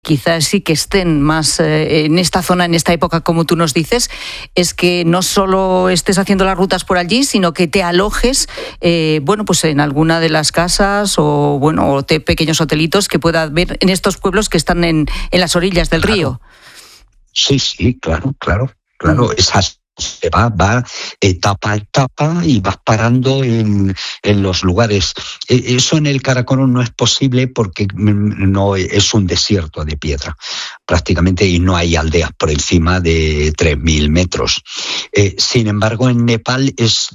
quizás sí que estén más en esta zona, en esta época, como tú nos dices, es que no solo estés haciendo las rutas por allí, sino que te alojes, pues en alguna de las casas o pequeños hotelitos que pueda haber en estos pueblos que están en las orillas del río. Sí, claro. Esas se va etapa a etapa y vas parando en los lugares. Eso en el Karakorum no es posible porque no es un desierto de piedra prácticamente y no hay aldeas por encima de 3.000 metros. Sin embargo, en Nepal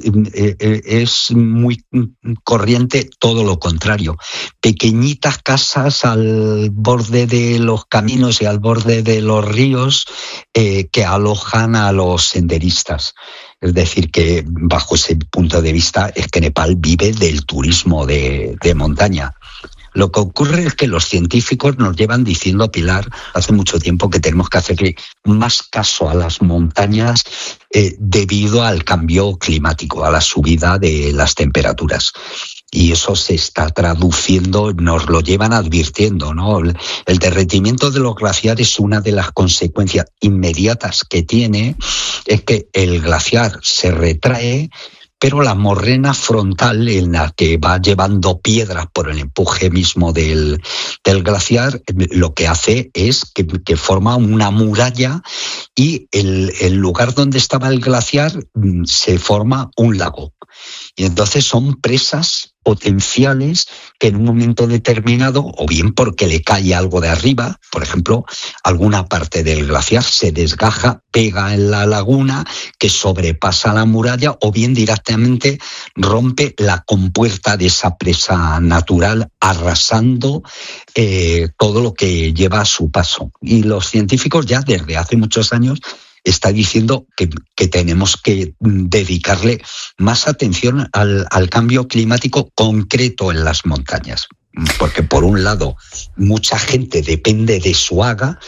es muy corriente todo lo contrario. Pequeñitas casas al borde de los caminos y al borde de los ríos que alojan a los senderistas. Es decir, que bajo ese punto de vista es que Nepal vive del turismo de montaña. Lo que ocurre es que los científicos nos llevan diciendo, Pilar, hace mucho tiempo que tenemos que hacerle más caso a las montañas debido al cambio climático, a la subida de las temperaturas. Y eso se está traduciendo, nos lo llevan advirtiendo, ¿no? El derretimiento de los glaciares, una de las consecuencias inmediatas que tiene es que el glaciar se retrae, pero la morrena frontal en la que va llevando piedras por el empuje mismo del glaciar, lo que hace es que forma una muralla y el lugar donde estaba el glaciar se forma un lago. Y entonces son presas potenciales que en un momento determinado, o bien porque le cae algo de arriba, por ejemplo, alguna parte del glaciar se desgaja, pega en la laguna que sobrepasa la muralla, o bien directamente rompe la compuerta de esa presa natural, arrasando todo lo que lleva a su paso. Y los científicos ya desde hace muchos años está diciendo que tenemos que dedicarle más atención al cambio climático concreto en las montañas. Porque por un lado mucha gente depende de su agua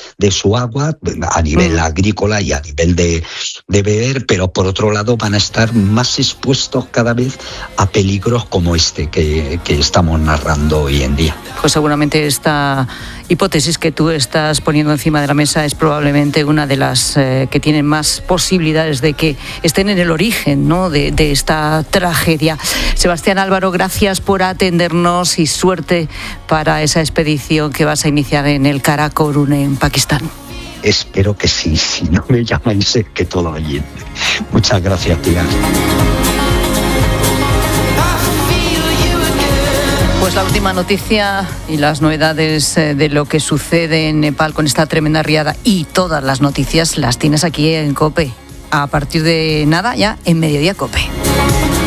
a nivel agrícola y a nivel de beber, pero por otro lado van a estar más expuestos cada vez a peligros como este que estamos narrando hoy en día. Pues seguramente esta hipótesis que tú estás poniendo encima de la mesa es probablemente una de las que tienen más posibilidades de que estén en el origen, ¿no?, de esta tragedia. Sebastián Álvaro, gracias por atendernos y suerte para esa expedición que vas a iniciar en el Karakorum en Pakistán. Espero que sí, si no me llamáis es que todo va bien. Muchas gracias, Pilar. Pues la última noticia y las novedades de lo que sucede en Nepal con esta tremenda riada y todas las noticias las tienes aquí en COPE. A partir de nada ya en Mediodía COPE.